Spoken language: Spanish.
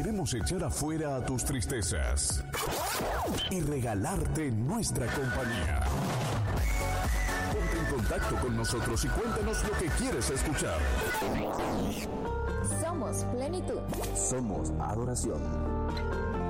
Queremos echar afuera a tus tristezas y regalarte nuestra compañía. Ponte en contacto con nosotros y cuéntanos lo que quieres escuchar. Somos plenitud. Somos adoración.